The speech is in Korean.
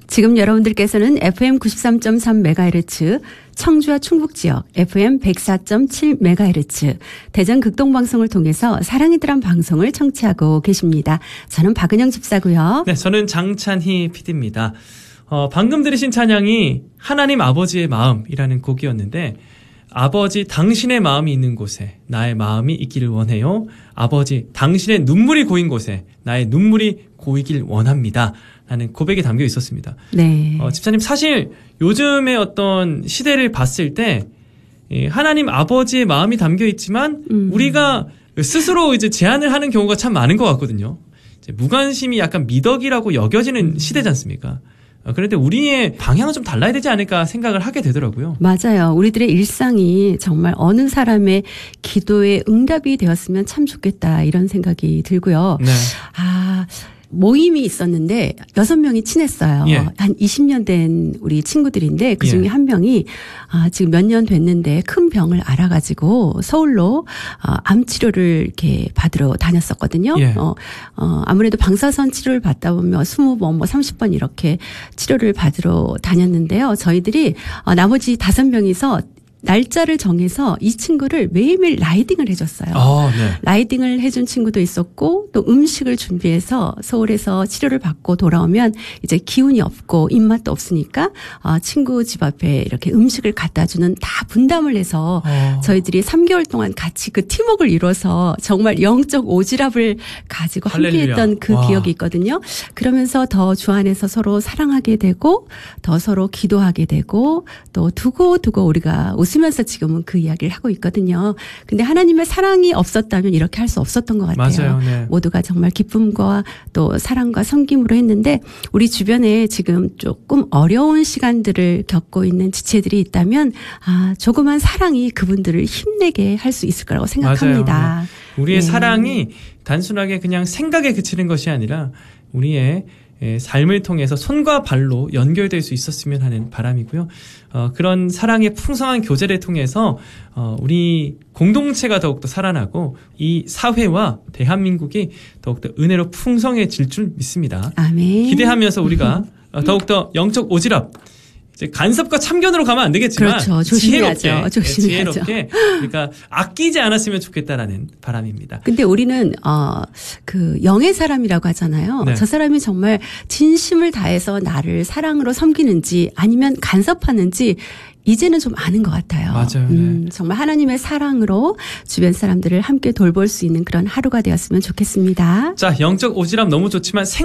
지금 여러분들께서는 FM 93.3MHz, 청주와 충북 지역 FM 104.7MHz, 대전 극동방송을 통해서 사랑이 들한 방송을 청취하고 계십니다. 저는 박은영 집사고요. 네, 저는 장찬희 PD입니다. 방금 들으신 찬양이 하나님 아버지의 마음이라는 곡이었는데, 아버지 당신의 마음이 있는 곳에 나의 마음이 있기를 원해요. 아버지 당신의 눈물이 고인 곳에 나의 눈물이 고이길 원합니다. 라는 고백이 담겨 있었습니다. 네. 집사님, 사실 요즘의 어떤 시대를 봤을 때 하나님 아버지의 마음이 담겨 있지만 우리가 스스로 이제 제안을 하는 경우가 참 많은 것 같거든요. 이제 무관심이 약간 미덕이라고 여겨지는 시대지 않습니까? 그런데 우리의 방향은 좀 달라야 되지 않을까 생각을 하게 되더라고요. 맞아요. 우리들의 일상이 정말 어느 사람의 기도에 응답이 되었으면 참 좋겠다, 이런 생각이 들고요. 네. 모임이 있었는데 6명이 친했어요. 예. 한 20년 된 우리 친구들인데 그중에 예. 한 명이 지금 몇 년 됐는데 큰 병을 앓아가지고 서울로 암 치료를 이렇게 받으러 다녔었거든요. 예. 아무래도 방사선 치료를 받다 보면 20번, 30번 이렇게 치료를 받으러 다녔는데요. 저희들이 나머지 5명이서 날짜를 정해서 이 친구를 매일매일 라이딩을 해줬어요. 네. 라이딩을 해준 친구도 있었고, 또 음식을 준비해서 서울에서 치료를 받고 돌아오면 이제 기운이 없고 입맛도 없으니까 친구 집 앞에 이렇게 음식을 갖다 주는 다 분담을 해서 저희들이 3개월 동안 같이 그 팀워크를 이뤄서 정말 영적 오지랖을 가지고 함께했던 그 기억이 있거든요. 그러면서 더 주 안에서 서로 사랑하게 되고, 더 서로 기도하게 되고, 또 두고두고 우리가 웃으면서 지금은 그 이야기를 하고 있거든요. 근데 하나님의 사랑이 없었다면 이렇게 할 수 없었던 것 같아요. 맞아요. 네. 모두가 정말 기쁨과 또 사랑과 섬김으로 했는데, 우리 주변에 지금 조금 어려운 시간들을 겪고 있는 지체들이 있다면 조그만 사랑이 그분들을 힘내게 할 수 있을 거라고 생각합니다. 맞아요. 네. 우리의 사랑이 단순하게 그냥 생각에 그치는 것이 아니라 우리의 삶을 통해서 손과 발로 연결될 수 있었으면 하는 바람이고요. 그런 사랑의 풍성한 교제를 통해서 우리 공동체가 더욱더 살아나고 이 사회와 대한민국이 더욱더 은혜로 풍성해질 줄 믿습니다. 아멘. 기대하면서 우리가 더욱더 영적 오지랖, 이제 간섭과 참견으로 가면 안 되겠지만, 그렇죠. 조심해야죠. 지혜롭게 그러니까 아끼지 않았으면 좋겠다라는 바람입니다. 근데 우리는 그 영의 사람이라고 하잖아요. 네. 저 사람이 정말 진심을 다해서 나를 사랑으로 섬기는지 아니면 간섭하는지 이제는 좀 아는 것 같아요. 맞아요. 네. 정말 하나님의 사랑으로 주변 사람들을 함께 돌볼 수 있는 그런 하루가 되었으면 좋겠습니다. 자, 영적 오지랖 너무 좋지만